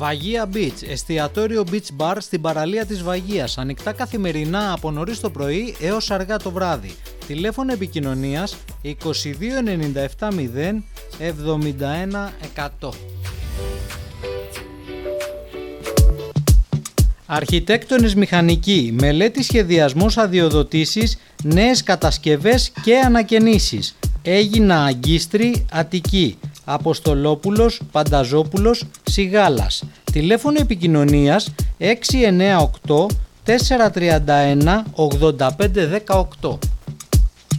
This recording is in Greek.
Βαγία Beach, εστιατόριο Beach Bar στην παραλία της Βαγίας, ανοιχτά καθημερινά από νωρίς το πρωί έως αργά το βράδυ. Τηλέφωνο επικοινωνίας 22 97 0 71 100. Αρχιτέκτονες μηχανικοί, μελέτη σχεδιασμός αδειοδοτήσεις, νέες κατασκευές και ανακαινήσεις. Έγινα Αγκίστρη, Αττική, Αποστολόπουλος, Πανταζόπουλος, Σιγάλας. Τηλέφωνο επικοινωνίας 698 431 8518.